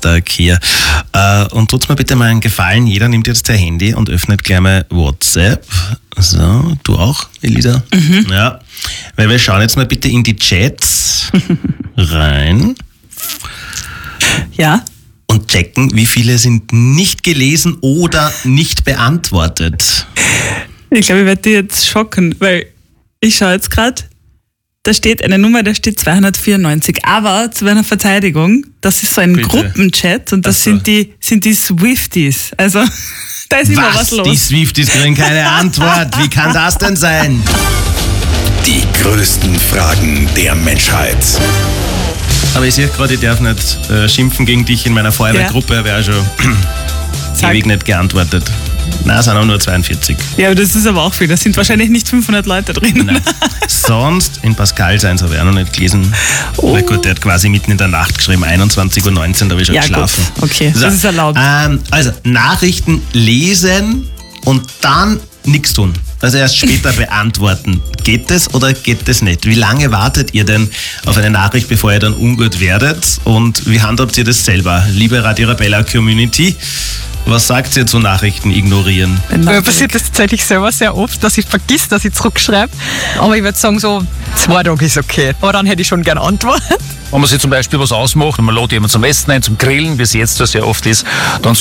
Donnerstag hier. Und tut's mir bitte mal einen Gefallen, jeder nimmt jetzt sein Handy und öffnet gleich mal WhatsApp. So, du auch, Elisa? Ja, weil wir schauen jetzt mal bitte in die Chats rein. Ja. Und checken, wie viele sind nicht gelesen oder nicht beantwortet. Ich glaube, ich werde dich jetzt schocken, weil ich schaue jetzt gerade, da steht eine Nummer, da steht 294. Aber zu meiner Verteidigung, das ist so ein Gruppenchat und das sind die Swifties. Also da ist immer was los. Die Swifties kriegen keine Antwort. Wie kann das denn sein? Die größten Fragen der Menschheit. Aber ich sehe gerade, ich darf nicht schimpfen gegen dich in meiner Feuerwehrgruppe, wäre schon ewig nicht geantwortet. Nein, es sind auch nur 42. Ja, das ist aber auch viel. Da sind wahrscheinlich nicht 500 Leute drin. Nein. Sonst, in Pascal seins habe ich auch noch nicht gelesen. Oh. Weil gut, der hat quasi mitten in der Nacht geschrieben, 21:19 Uhr, da habe ich schon geschlafen. Gut. Okay, so. Das ist erlaubt. Also, Nachrichten lesen und dann nichts tun. Also erst später beantworten. Geht das oder geht das nicht? Wie lange wartet ihr denn auf eine Nachricht, bevor ihr dann ungut werdet? Und wie handhabt ihr das selber? Liebe Radio Arabella Community, was sagt ihr zu Nachrichten ignorieren? Mir passiert das tatsächlich selber sehr oft, dass ich vergiss, dass ich zurückschreibe. Aber ich würde sagen, so 2 Tage ist okay. Aber dann hätte ich schon gerne Antwort. Wenn man sich zum Beispiel was ausmacht und man lädt jemanden zum Essen ein, zum Grillen, wie es jetzt so sehr oft ist, dann